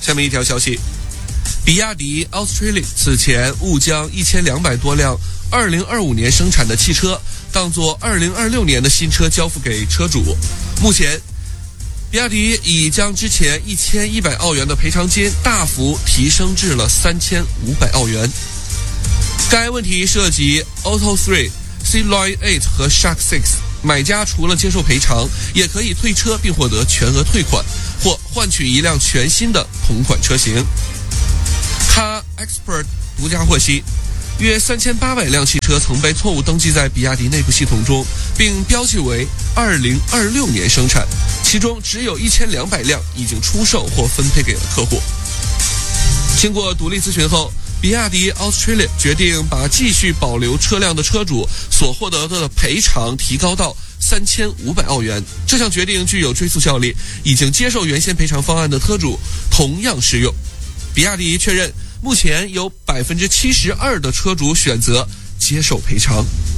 下面一条消息，比亚迪 Australia 此前误将1200多辆2025年生产的汽车当作2026年的新车交付给车主。目前比亚迪已将之前1100澳元的赔偿金大幅提升至了3500澳元。该问题涉及 Auto 3、C-Line 8和 Shark 6，买家除了接受赔偿，也可以退车并获得全额退款，或换取一辆全新的同款车型。Car Expert 独家获悉，约3800辆汽车曾被错误登记在比亚迪内部系统中，并标记为2026年生产，其中只有1200辆已经出售或分配给了客户。经过独立咨询后，比亚迪 Australia 决定把继续保留车辆的车主所获得的赔偿提高到3500澳元。这项决定具有追溯效力，已经接受原先赔偿方案的车主同样适用。比亚迪确认，目前有72%的车主选择接受赔偿。